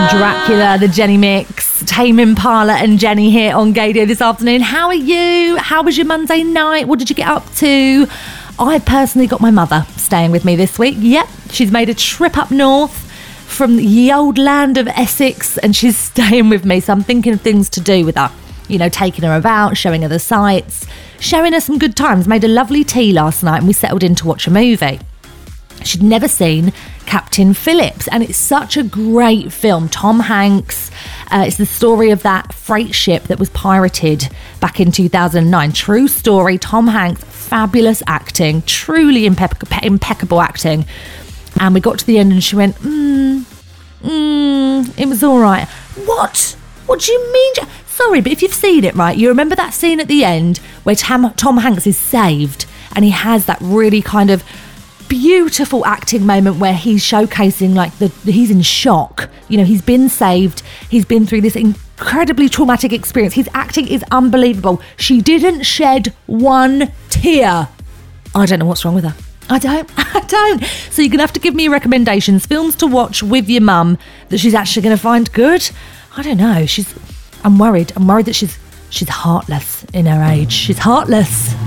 Dracula, the Jenny Mix, Tame Impala and Jenny here on Gaydio this afternoon. How are you? How was your Monday night? What did you get up to? I personally got my mother staying with me this week. Yep, she's made a trip up north from the old land of Essex and she's staying with me. So I'm thinking of things to do with her. You know, taking her about, showing her the sights, showing her some good times. Made a lovely tea last night and we settled in to watch a movie. She'd never seen Captain Phillips and it's such a great film. Tom Hanks, it's the story of that freight ship that was pirated back in 2009. True story, Tom Hanks, fabulous acting, truly impeccable acting. And we got to the end and she went, it was all right. What? What do you mean? Sorry, but if you've seen it, right, you remember that scene at the end where Tom Hanks is saved and he has that really kind of beautiful acting moment where he's showcasing like he's in shock. You know, he's been saved. He's been through this incredibly traumatic experience. His acting is unbelievable. She didn't shed one tear. I don't know what's wrong with her. I don't. So you're going to have to give me recommendations, films to watch with your mum that she's actually going to find good. I don't know. I'm worried. I'm worried that she's heartless in her age. She's heartless.